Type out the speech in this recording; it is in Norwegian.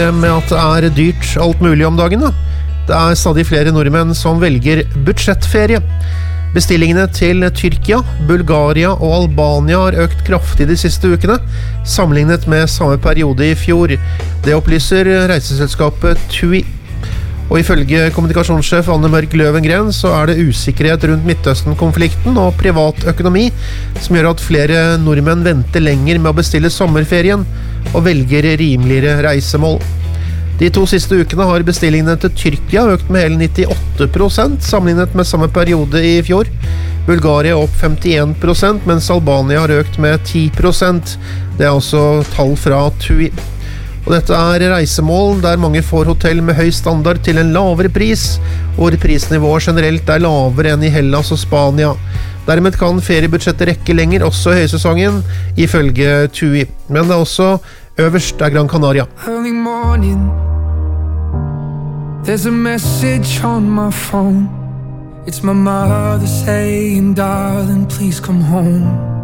Med at det dyrt alt mulig om dagen da. Det stadig flere nordmenn som velger budsjettferie. Bestillingene til Tyrkia, Bulgaria og Albania har økt kraftig de siste ukene, sammenlignet med samme periode i fjor. Det opplyser reiseselskapet TUI. Og ifølge kommunikasjonssjef Anne Mørk Løvengren så det usikkerhet rundt Midtøsten-konflikten og privat økonomi som gjør at flere nordmenn venter lenger med å bestille sommerferien og velger rimeligere reisemål. De 2 siste ukene har bestillingene til Tyrkia økt med hele 98% sammenlignet med samme periode i fjor. Bulgaria opp 51%, mens Albania har økt med 10%. Det også tall fra TUI. Og dette reisemål der mange får hotell med høy standard til en lavere pris, hvor prisnivået generelt lavere enn i Hellas og Spania. Dermed kan feriebudsjettet rekke lenger også i høysesongen, ifølge TUI. Men det også øverst Gran Canaria. Early morning, there's a message on my phone. It's my mother saying, darling, please come home.